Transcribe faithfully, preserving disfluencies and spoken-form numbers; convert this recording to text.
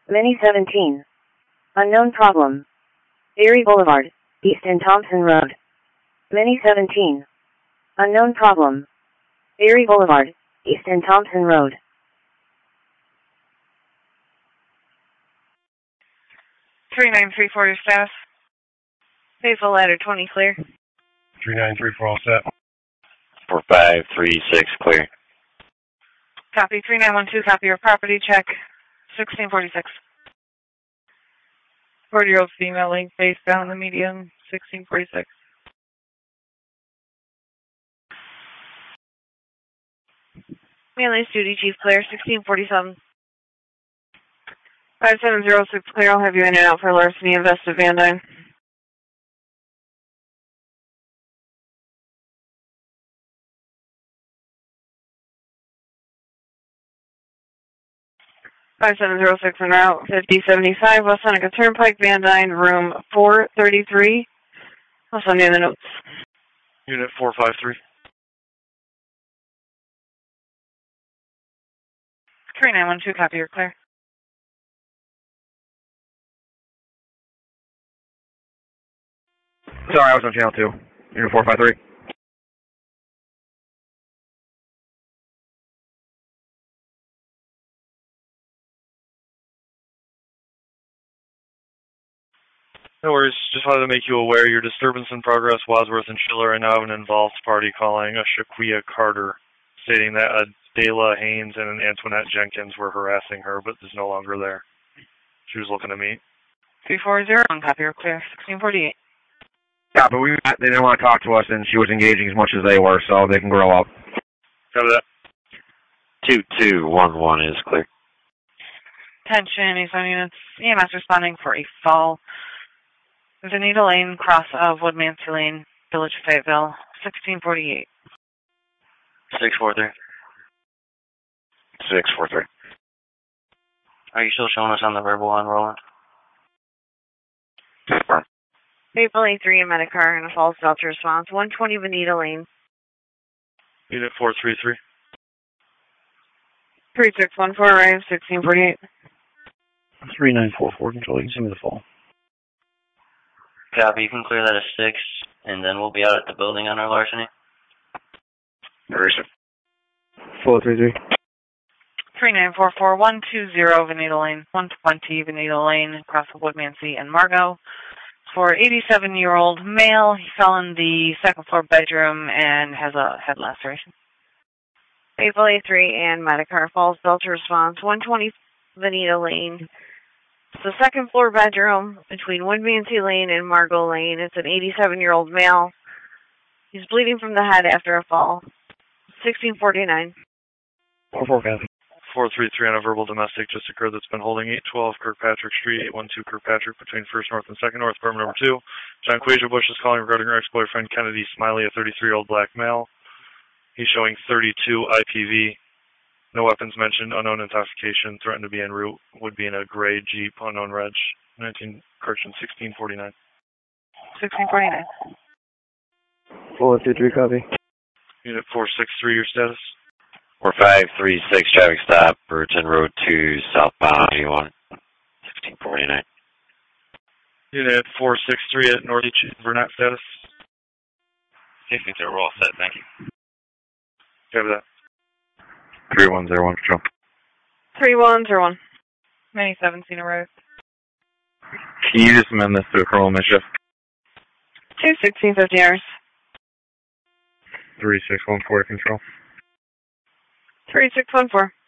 Mini seventeen. Unknown problem. Erie Boulevard, East and Thompson Road. Mini seventeen. Unknown problem. Erie Boulevard, East and Thompson Road. three nine three four, your status. Faithful ladder twenty, clear. three nine three four, all set. four five three six, clear. Copy, three nine one two, copy your property check, sixteen forty-six. forty-year-old female link face down the median, sixteen forty-six. Manly's duty, chief clear, sixteen forty-seven. five seven zero six clear, I'll have you in and out for larceny and Vesta Van Dyne. five seven zero six en route, fifty seventy-five, West Seneca Turnpike, Van Dyne, room four thirty-three. I'll send you the notes. Unit four five three. three nine one two, copy, you're clear. Sorry, I was on channel two. Unit four five three. No worries. Just wanted to make you aware your disturbance in progress. Wadsworth and Schiller are now an involved party calling a Shaquia Carter, stating that Adela Haynes and Antoinette Jenkins were harassing her, but is no longer there. She was looking to meet. three four zero, copy, you're clear, sixteen forty-eight. Yeah, but we they didn't want to talk to us, and she was engaging as much as they were, so they can grow up. Cover that. two two one one is clear. Attention, East Zone units. E M S responding for a fall. Veneta Lane, cross of Woodmansey Lane, Village of Fayetteville, sixteen forty-eight. six four three. six four three. Are you still showing us on the verbal on Roland? Maple A three and Medicar and a false Delta response, one twenty Veneta Lane. Unit four three three. three six one four, arrive, sixteen forty-eight. three nine four four, control, you can send me the fall. Copy, you can clear that at six, and then we'll be out at the building on our larceny. Where is it? four three three. three nine four four, one two zero Veneta Lane, one twenty Veneta Lane, across of Woodmansey and Margot. For eighty-seven-year-old male, he fell in the second floor bedroom and has a head laceration. Maple A three and Medicar, false Delta response, one twenty Veneta Lane. It's the second floor bedroom between Woodmansey Lane and Margot Lane. It's an eighty-seven-year-old male. He's bleeding from the head after a fall. sixteen forty-nine. four four, copy. four three three on a verbal domestic just occurred that's been holding eight twelve Kirkpatrick Street, eight one two Kirkpatrick between First North and Second North, apartment number two. John Quasia Bush is calling regarding her ex-boyfriend Kennedy Smiley, a thirty-three-year-old black male. He's showing thirty-two I P V. No weapons mentioned, unknown intoxication, threatened to be en route, would be in a gray Jeep, unknown reg, nineteen, correction, sixteen forty-nine. sixteen forty-nine. four two three, copy. Unit four six three, your status? four five three six, traffic stop, Burton Road two, southbound eighty-one, sixteen forty-nine. Unit four six three at North Beach, Burnett status? sixteen zero, we're all set, thank you. Cover that. three one zero one, control. three one zero one. Mini seventeen arrived. Can you just amend this to a criminal mischief? two sixteen fifty hours. three six one four to control. three six one four.